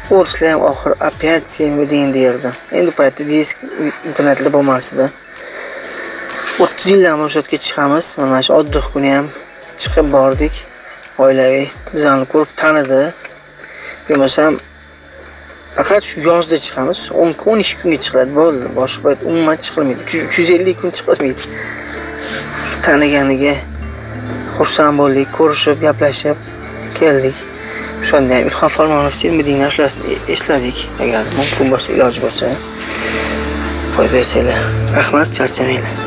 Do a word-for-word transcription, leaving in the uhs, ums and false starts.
O'rislar ham oxir opять senmiding derdi. Endi bu paytda disk internetda bo'lmasdi. o'ttiz yildan ro'yxatga chiqamiz. Mana shu oddiy kuni ham chiqib bordik. Oilaviy bizani ko'rib tanidi. Bo'lmasam faqat shu yozda chiqamiz. o'n o'n ikki kunga chiqadi bo'ldi. Boshqa payt umuman chiqilmaydi. uch yuz ellik kun chiqilmaydi. Taniganiga xursand bo'ldik, ko'rishib, gaplashib keldik. Shunda ham Ilhom Farmonov filmiding ashlasini esladik. Agar mumkin bo'lsa, iloji bo'lsa foyda bersanglar. Rahmat, charchamanglar.